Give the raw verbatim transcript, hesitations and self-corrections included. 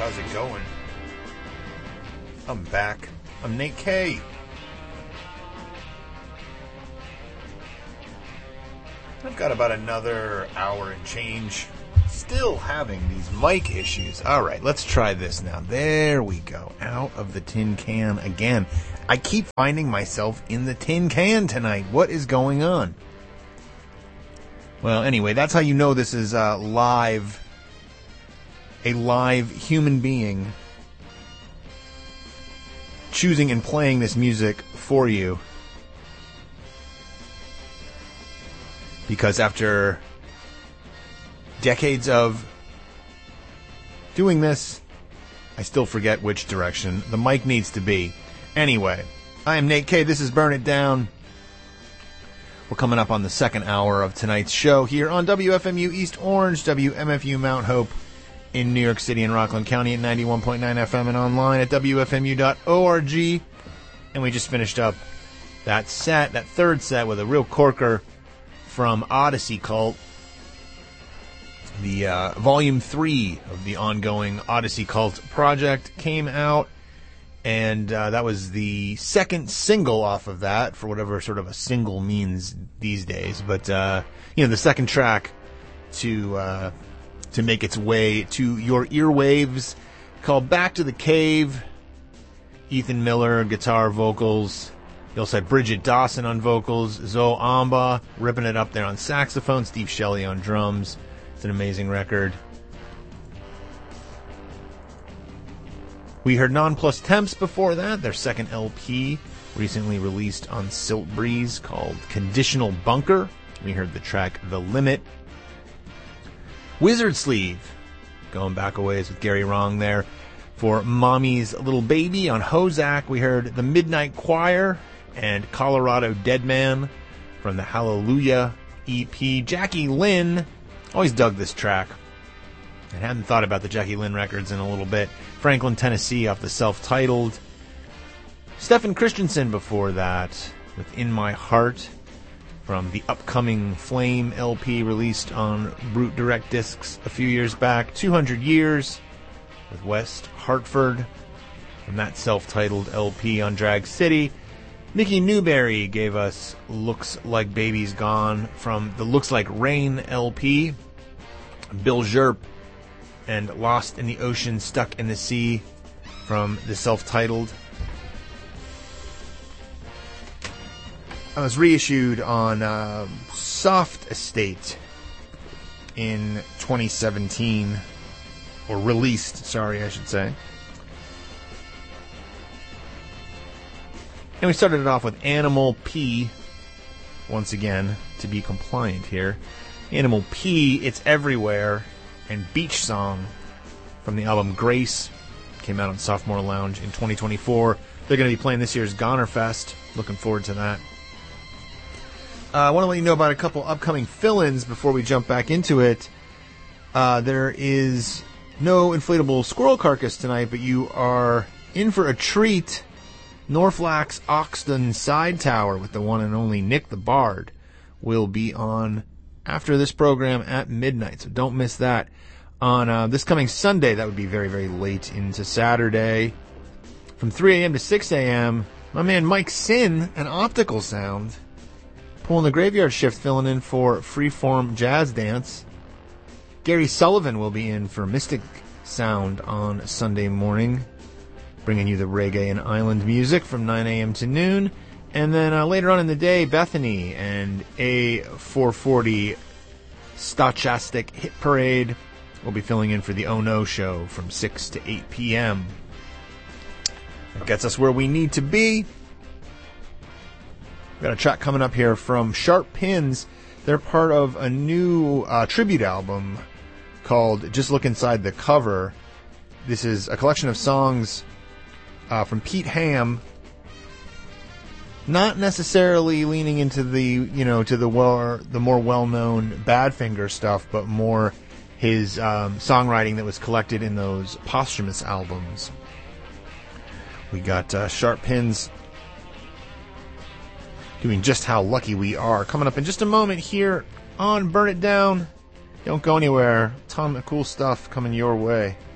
How's it going? I'm back. I'm Nate K. I've got about another hour and change. Still having these mic issues. Alright, let's try this now. There we go. Out of the tin can again. I keep finding myself in the tin can tonight. What is going on? Well, anyway, that's how you know this is uh, live. A live human being choosing and playing this music for you. Because after decades of doing this, I still forget which direction the mic needs to be. Anyway, I am Nate K. This is Burn It Down. We're coming up on the second hour of tonight's show here on W F M U East Orange, W M F U Mount Hope in New York City and Rockland County at ninety-one point nine F M and online at W F M U dot org. And we just finished up that set, that third set, with a real corker from Odyssey Cult. The uh, volume three of the ongoing Odyssey Cult project came out, and uh, that was the second single off of that, for whatever sort of a single means these days. But uh, you know, the second track to uh, to make its way to your earwaves, called "Back to the Cave." Ethan Miller, guitar, vocals. You also had Bridget Dawson on vocals, Zoe Amba ripping it up there on saxophone, Steve Shelley on drums. It's an amazing record. We heard Non Plus Temps before that, their second L P, recently released on Silt Breeze, called Conditional Bunker. We heard the track The Limit. Wizard Sleeve, going back a ways with Gary Wrong there. For Mommy's Little Baby on Hozak, we heard The Midnight Choir and Colorado Deadman from the Hallelujah E P. Jackie Lynn, always dug this track. I hadn't thought about the Jackie Lynn records in a little bit. Franklin, Tennessee off the self-titled. Stephen Christensen before that with In My Heart from the upcoming Flame L P released on Brute Direct Discs a few years back. two hundred years with West Hartford from that self-titled L P on Drag City. Mickey Newberry gave us Looks Like Baby's Gone from the Looks Like Rain L P. Bill Zerp and Lost in the Ocean, Stuck in the Sea from the self-titled. It was reissued on uh, Soft Estate in twenty seventeen. Or released, sorry, I should say. And we started it off with Animal P, once again, to be compliant here. Animal P, It's Everywhere, and Beach Song from the album Grace. Came out on Sophomore Lounge in twenty twenty-four. They're going to be playing this year's Goner Fest. Looking forward to that. Uh, I want to let you know about a couple upcoming fill-ins before we jump back into it. Uh, there is no inflatable squirrel carcass tonight, but you are in for a treat. Norflax Oxton Side Tower with the one and only Nick the Bard will be on after this program at midnight, so don't miss that. On uh, this coming Sunday, that would be very, very late into Saturday, from three a.m. to six a.m., my man Mike Sin and Optical Sound pulling the graveyard shift, filling in for Freeform Jazz Dance. Gary Sullivan will be in for Mystic Sound on Sunday morning, bringing you the reggae and island music from nine a.m. to noon. And then uh, later on in the day, Bethany and A four forty Stochastic Hit Parade will be filling in for the Oh No Show from six to eight p.m. That gets us where we need to be. We've got a track coming up here from Sharp Pins. They're part of a new uh, tribute album called Just Look Inside the Cover. This is a collection of songs uh, from Pete Ham, not necessarily leaning into the, you know, to the well, the more well-known Badfinger stuff, but more his um, songwriting that was collected in those posthumous albums. We got uh, Sharp Pins doing Just How Lucky We Are coming up in just a moment here on Burn It Down. Don't go anywhere. Ton of cool stuff coming your way.